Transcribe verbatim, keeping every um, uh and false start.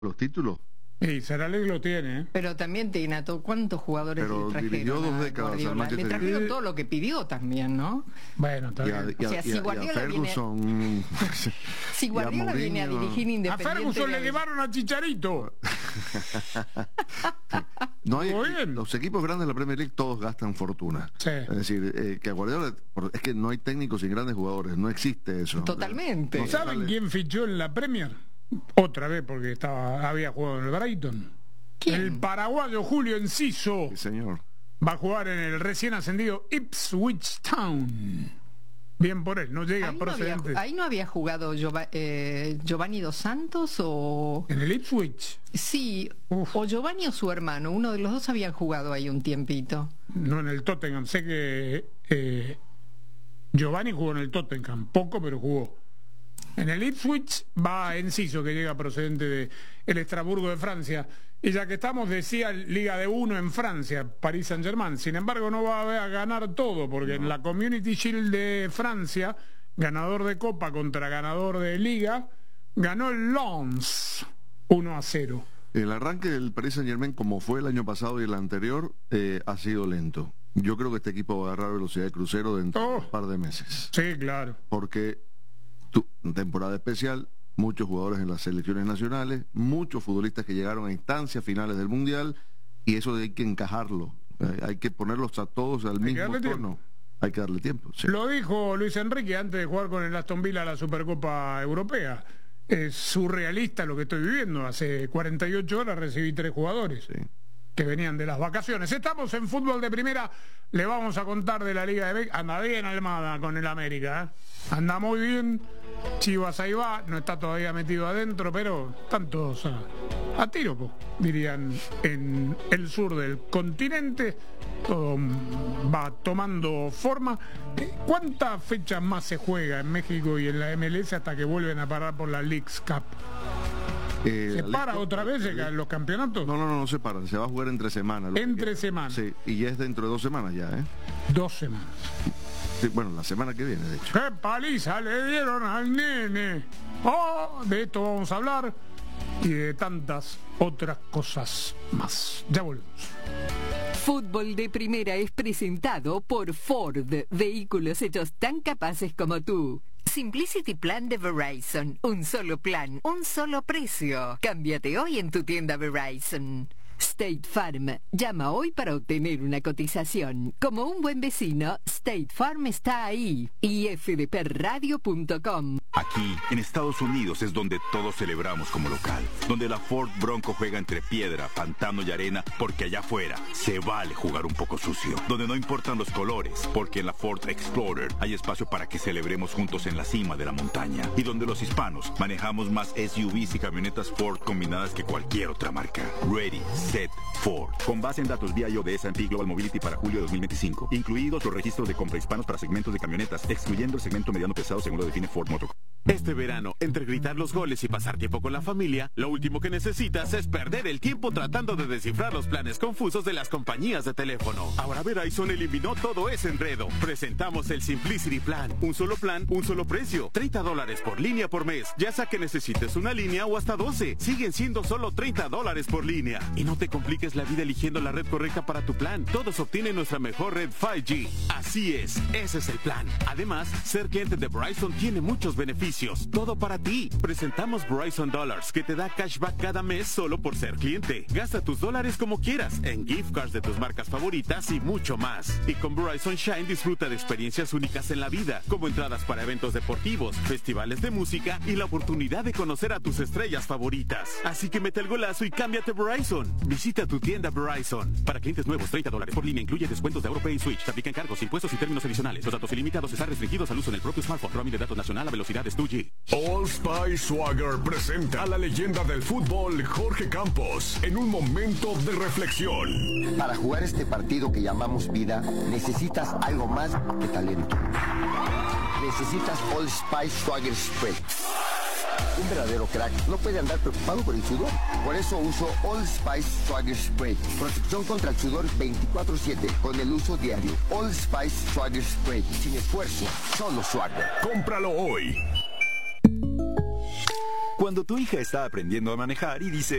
los títulos. Y Seralek lo tiene, ¿eh? Pero también te Nato, ¿cuántos jugadores Pero le trajeron dirigió dos a décadas al Guardiola? Manchester Le trajeron United. todo lo que pidió también, ¿no? Bueno, está Y a, bien. y a- O sea, y si a- y a Guardiola viene- Ferguson. Si Guardiola viene a Mourinho. dirigir A Independiente... Ferguson le de- llevaron a Chicharito. No hay, Muy bien. los equipos grandes de la Premier League todos gastan fortuna. Sí. Es decir, eh, que a Guardiola, por- es que no hay técnicos sin grandes jugadores, no existe eso. Totalmente. No ¿Saben sale- quién fichó en la Premier? Otra vez, porque estaba había jugado en el Brighton. ¿Quién? El paraguayo Julio Enciso Sí, señor. va a jugar en el recién ascendido Ipswich Town. Bien por él, no llega Ahí no, había, procedente. ahí no había jugado Giova- eh, Giovanni Dos Santos o... ¿En el Ipswich? Sí, Uf. o Giovanni o su hermano, uno de los dos habían jugado ahí un tiempito. No, en el Tottenham. Sé que eh, Giovanni jugó en el Tottenham, poco, pero jugó. En el Ipswich va Enciso, que llega procedente de el Estrasburgo de Francia. Y ya que estamos, decía Liga de Uno en Francia, París Saint-Germain. Sin embargo, no va a ganar todo, porque en la Community Shield de Francia, ganador de Copa contra ganador de Liga, ganó el Lens uno a cero. El arranque del Paris Saint-Germain, como fue el año pasado y el anterior, eh, ha sido lento. Yo creo que este equipo va a agarrar velocidad de crucero dentro Oh. de un par de meses. Sí, claro. Porque tu, temporada especial, muchos jugadores en las selecciones nacionales, muchos futbolistas que llegaron a instancias finales del Mundial, y eso hay que encajarlo. Eh, hay que ponerlos a todos al que mismo darle tono. tiempo. Hay que darle tiempo. Sí. Lo dijo Luis Enrique antes de jugar con el Aston Villa la Supercopa Europea. Es surrealista lo que estoy viviendo. Hace cuarenta y ocho horas recibí tres jugadores Sí. que venían de las vacaciones. Estamos en fútbol de primera. Le vamos a contar de la Liga de Beck. Anda bien Almada con el América, ¿eh? Anda muy bien. Chivas ahí va, no está todavía metido adentro, pero están todos a, a tiro, po, dirían en el sur del continente. Todo va tomando forma. Eh, ¿Cuántas fechas más se juega en México y en la M L S hasta que vuelven a parar por la Leagues Cup? Eh, ¿Se la para liga- otra vez en los campeonatos? No, no, no, no se paran. Se va a jugar entre semanas. lo que Entre queda. semanas. Sí, y ya es dentro de dos semanas ya, ¿eh? Dos semanas. Sí, bueno, la semana que viene, de hecho. ¡Qué paliza le dieron al nene! Oh, de esto vamos a hablar y de tantas otras cosas más. Ya volvemos. Fútbol de Primera es presentado por Ford, vehículos hechos tan capaces como tú. Simplicity Plan de Verizon, un solo plan, un solo precio. Cámbiate hoy en tu tienda Verizon. State Farm, llama hoy para obtener una cotización. Como un buen vecino, State Farm está ahí. y f d p radio punto com. Aquí, en Estados Unidos, es donde todos celebramos como local. Donde la Ford Bronco juega entre piedra, pantano y arena, porque allá afuera se vale jugar un poco sucio. Donde no importan los colores, porque en la Ford Explorer hay espacio para que celebremos juntos en la cima de la montaña. Y donde los hispanos manejamos más S U Vs y camionetas Ford combinadas que cualquier otra marca. Ready, set, Ford. Con base en datos V I O de S and P Global Mobility para julio de dos mil veinticinco. Incluidos los registros de compra hispanos para segmentos de camionetas, excluyendo el segmento mediano pesado según lo define Ford Motor. Este verano, entre gritar los goles y pasar tiempo con la familia, lo último que necesitas es perder el tiempo tratando de descifrar los planes confusos de las compañías de teléfono. Ahora Verizon eliminó todo ese enredo. Presentamos el Simplicity Plan. Un solo plan, un solo precio. treinta dólares por línea por mes. Ya sea que necesites una línea o hasta doce. Siguen siendo solo treinta dólares por línea. Y no te compliques la vida eligiendo la red correcta para tu plan. Todos obtienen nuestra mejor red cinco G. Así es, ese es el plan. Además, ser cliente de Verizon tiene muchos beneficios. Todo para ti. Presentamos Verizon Dollars, que te da cashback cada mes solo por ser cliente. Gasta tus dólares como quieras, en gift cards de tus marcas favoritas y mucho más. Y con Verizon Shine disfruta de experiencias únicas en la vida, como entradas para eventos deportivos, festivales de música y la oportunidad de conocer a tus estrellas favoritas. Así que mete el golazo y cámbiate Verizon. Visita tu tienda Verizon. Para clientes nuevos, treinta dólares por línea incluye descuentos de AuroPay y Switch. Se aplican cargos, impuestos y términos adicionales. Los datos ilimitados están restringidos al uso en el propio smartphone. Roaming de datos nacional a velocidades dos G. Old Spice Swagger presenta a la leyenda del fútbol Jorge Campos en un momento de reflexión. Para jugar este partido que llamamos vida, necesitas algo más que talento. Necesitas Old Spice Swagger Spray. Un verdadero crack no puede andar preocupado por el sudor. Por eso uso Old Spice Swagger Spray. Protección contra el sudor veinticuatro siete con el uso diario. Old Spice Swagger Spray. Sin esfuerzo, solo swagger. Cómpralo hoy. Cuando tu hija está aprendiendo a manejar y dice...